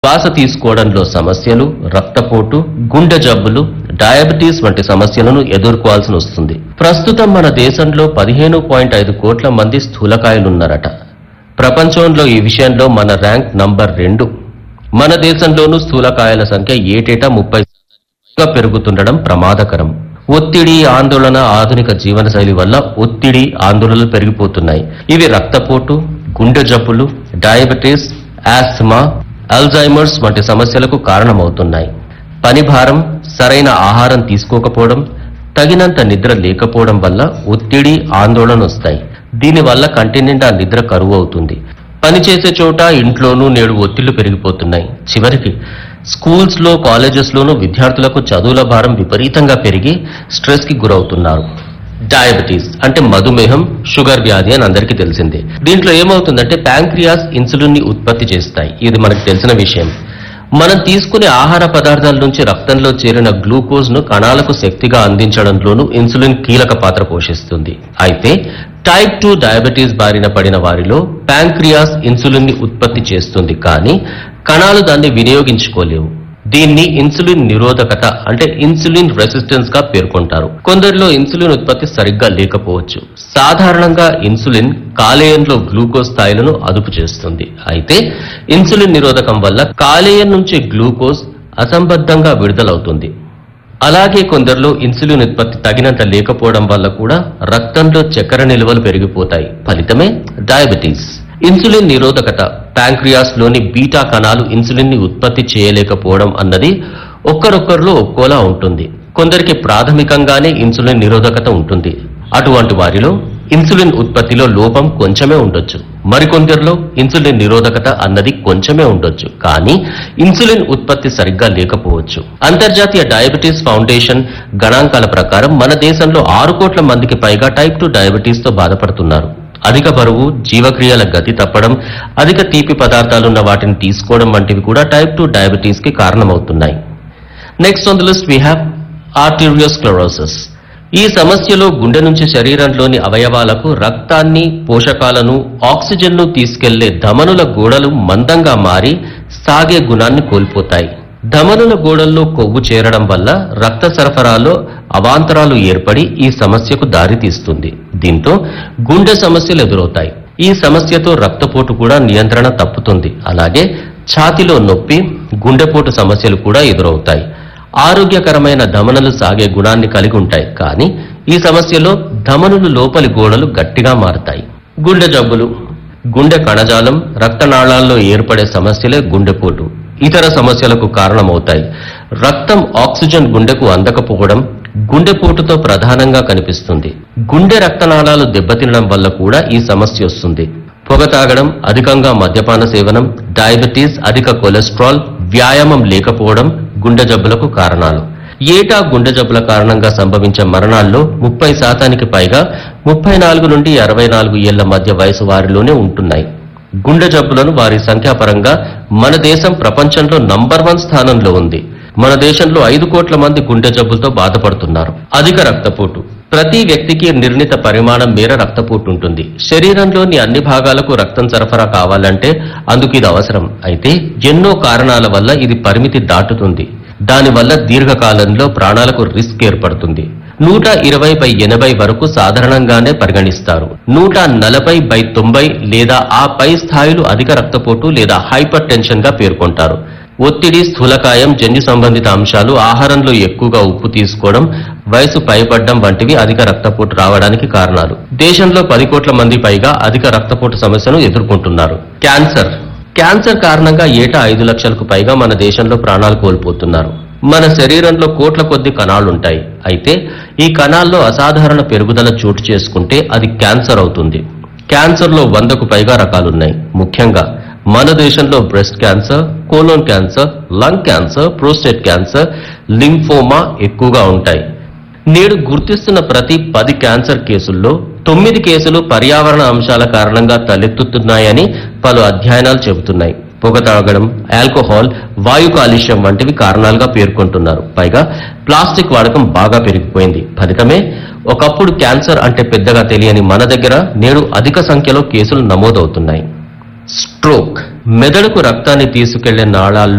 శ్వాస తీసుకోవడంలో సమస్యలు, రక్తపోటు, గుండె జబ్బులు, డయాబెటీస్ వంటి సమస్యలను ఎదుర్కోవాల్సి వస్తుంది. ప్రస్తుతం మన దేశంలో 15.5 కోట్ల మంది స్థూలకాయులున్నారట. ప్రపంచంలో ఈ విషయంలో మన ర్యాంక్ నంబర్ 2. మన దేశంలోనూ స్థూలకాయుల సంఖ్య ఏటేటా 30% పెరుగుతుండడం ప్రమాదకరం. ఒత్తిడి, ఆందోళన, ఆధునిక జీవనశైలి వల్ల ఒత్తిడి, ఆందోళనలు పెరిగిపోతున్నాయి. ఇవి రక్తపోటు, గుండె జబ్బులు, డయాబెటీస్, ఆస్మా, అల్జైమర్స్ వంటి సమస్యలకు కారణమవుతున్నాయి. పని భారం, సరైన ఆహారం తీసుకోకపోవడం, తగినంత నిద్ర లేకపోవడం వల్ల ఒత్తిడి, ఆందోళన వస్తాయి. దీనివల్ల కంటి నిండా నిద్ర కరువు అవుతుంది. పనిచేసే చోట, ఇంట్లోనూ నేడు ఒత్తిళ్లు పెరిగిపోతున్నాయి. చివరికి స్కూల్స్ లో, కాలేజెస్ లోనూ విద్యార్థులకు చదువుల భారం విపరీతంగా పెరిగి స్ట్రెస్ కి గురవుతున్నారు. డయాబెటీస్ అంటే మధుమేహం, షుగర్ వ్యాధి అని అందరికీ తెలిసిందే. దీంట్లో ఏమవుతుందంటే ప్యాంక్రియాస్ ఇన్సులిన్ ని ఉత్పత్తి చేస్తాయి. ఇది మనకు తెలిసిన విషయం. మనం తీసుకునే ఆహార పదార్థాల నుంచి రక్తంలో చేరిన గ్లూకోజ్ ను కణాలకు శక్తిగా అందించడంలోనూ ఇన్సులిన్ కీలక పాత్ర పోషిస్తుంది. అయితే టైప్ 2 డయాబెటీస్ బారిన పడిన వారిలో ప్యాంక్రియాస్ ఇన్సులిన్ ని ఉత్పత్తి చేస్తుంది, కానీ కణాలు దాన్ని వినియోగించుకోలేవు. దీన్ని ఇన్సులిన్ నిరోధకత అంటే ఇన్సులిన్ రెసిస్టెన్స్ గా పేర్కొంటారు. కొందరిలో ఇన్సులిన్ ఉత్పత్తి సరిగ్గా లేకపోవచ్చు. సాధారణంగా ఇన్సులిన్ కాలేయంలో గ్లూకోజ్ స్థాయిలను అదుపు చేస్తుంది. అయితే ఇన్సులిన్ నిరోధకం వల్ల కాలేయం నుంచి గ్లూకోజ్ అసంబద్ధంగా విడుదలవుతుంది. అలాగే కొందరిలో ఇన్సులిన్ ఉత్పత్తి తగినంత లేకపోవడం వల్ల కూడా రక్తంలో చక్కెర నిల్వలు పెరిగిపోతాయి. ఫలితమే డయాబెటీస్. ఇన్సులిన్ నిరోధకత, ప్యాంక్రియాస్ లోని బీటా కణాలు ఇన్సులిన్ ని ఉత్పత్తి చేయలేకపోవడం అన్నది ఒక్కరొక్కరిలో ఒక్కోలా ఉంటుంది. కొందరికి ప్రాథమికంగానే ఇన్సులిన్ నిరోధకత ఉంటుంది. అటువంటి వారిలో ఇన్సులిన్ ఉత్పత్తిలో లోపం కొంచెమే ఉండొచ్చు. మరికొందరిలో ఇన్సులిన్ నిరోధకత అన్నది కొంచెమే ఉండొచ్చు, కానీ ఇన్సులిన్ ఉత్పత్తి సరిగ్గా లేకపోవచ్చు. అంతర్జాతీయ డయాబెటీస్ ఫౌండేషన్ గణాంకాల ప్రకారం మన దేశంలో 6 కోట్ల మందికి పైగా టైప్ 2 డయాబెటీస్ తో బాధపడుతున్నారు. అధిక బరువు, జీవక్రియల గతి తప్పడం, అధిక తీపి పదార్థాలున్న వాటిని తీసుకోవడం వంటివి కూడా టైప్ 2 డయాబెటీస్ కి కారణమవుతున్నాయి. Next on the list we have arteriosclerosis. ఈ సమస్యలో గుండె నుంచి శరీరంలోని అవయవాలకు రక్తాన్ని, పోషకాలను, ఆక్సిజన్ను తీసుకెళ్లే ధమనుల గోడలు మందంగా మారి సాగే గుణాన్ని కోల్పోతాయి. ధమనుల గోడల్లో కొవ్వు చేరడం వల్ల రక్త సరఫరాలో అవాంతరాలు ఏర్పడి ఈ సమస్యకు దారితీస్తుంది. దీంతో గుండె సమస్యలు ఎదురవుతాయి. ఈ సమస్యతో రక్తపోటు కూడా నియంత్రణ తప్పుతుంది. అలాగే ఛాతీలో నొప్పి, గుండెపోటు సమస్యలు కూడా ఎదురవుతాయి. ఆరోగ్యకరమైన ధమనులు సాగే గుణాన్ని కలిగి ఉంటాయి, కానీ ఈ సమస్యలో ధమనులు లోపలి గోడలు గట్టిగా మారతాయి. గుండె జబ్బులు, గుండె కణజాలం, రక్తనాళాల్లో ఏర్పడే సమస్యలే గుండెపోటు, ఇతర సమస్యలకు కారణమవుతాయి. రక్తం, ఆక్సిజన్ గుండెకు అందకపోవడం గుండెపోటుతో ప్రధానంగా కనిపిస్తుంది. గుండె రక్తనాళాలు దెబ్బతినడం వల్ల కూడా ఈ సమస్య వస్తుంది. పొగ తాగడం, అధికంగా మద్యపాన సేవనం, డయాబెటీస్, అధిక కొలెస్ట్రాల్, వ్యాయామం లేకపోవడం గుండె జబ్బులకు కారణాలు. ఏటా గుండె జబ్బుల కారణంగా సంభవించే మరణాల్లో 30% పైగా 34 నుండి 64 ఏళ్ల మధ్య వయసు వారిలోనే ఉంటున్నాయి. గుండె జబ్బులను వారి సంఖ్యాపరంగా మన దేశం ప్రపంచంలో నంబర్ 1 స్థానంలో ఉంది. మన దేశంలో 5 కోట్ల మంది గుండె జబ్బులతో బాధపడుతున్నారు. అధిక రక్తపోటు. ప్రతి వ్యక్తికి నిర్ణీత పరిమాణం మేర రక్తపోటు ఉంటుంది. శరీరంలోని అన్ని భాగాలకు రక్తం సరఫరా కావాలంటే అందుకు ఇది అవసరం. అయితే ఎన్నో కారణాల వల్ల ఇది పరిమితి దాటుతుంది. దానివల్ల దీర్ఘకాలంలో ప్రాణాలకు రిస్క్ ఏర్పడుతుంది. 120/80 వరకు సాధారణంగానే పరిగణిస్తారు. 140/90 లేదా ఆ పై స్థాయిలు అధిక రక్తపోటు లేదా హైపర్ టెన్షన్ గా పేర్కొంటారు. ఒత్తిడి, స్థూలకాయం, జన్యు సంబంధిత అంశాలు, ఆహారంలో ఎక్కువగా ఉప్పు తీసుకోవడం, వయసు పైబడ్డం వంటివి అధిక రక్తపోటు రావడానికి కారణాలు. దేశంలో 10 కోట్ల మంది పైగా అధిక రక్తపోటు సమస్యను ఎదుర్కొంటున్నారు. క్యాన్సర్ కారణంగా ఏటా 5 లక్షలకు పైగా మన దేశంలో ప్రాణాలు కోల్పోతున్నారు. మన శరీరంలో కోట్ల కొద్ది కణాలుంటాయి. అయితే ఈ కణాల్లో అసాధారణ పెరుగుదల చోటు చేసుకుంటే అది క్యాన్సర్ అవుతుంది. క్యాన్సర్లో 100కు పైగా రకాలున్నాయి. ముఖ్యంగా మన దేశంలో breast cancer, colon cancer, lung cancer, prostate cancer, lymphoma ఎక్కువగా ఉంటాయి. నేడు గుర్తిస్తున్న ప్రతి 10 క్యాన్సర్ కేసుల్లో 9 కేసులు పర్యావరణ అంశాల కారణంగా తలెత్తుతున్నాయని పలు అధ్యయనాలు చెబుతున్నాయి. పొగ తాగడం, ఆల్కహాల్, వాయు కాలుష్యం వంటివి కారణాలుగా పేర్కొంటున్నారు. పైగా ప్లాస్టిక్ వాడకం బాగా పెరిగిపోయింది. ఫలితమే ఒకప్పుడు క్యాన్సర్ అంటే పెద్దగా తెలియని మన దగ్గర నేడు అధిక సంఖ్యలో కేసులు నమోదవుతున్నాయి. స్ట్రోక్. మెదడుకు రక్తాన్ని తీసుకెళ్లే నాళాల్లో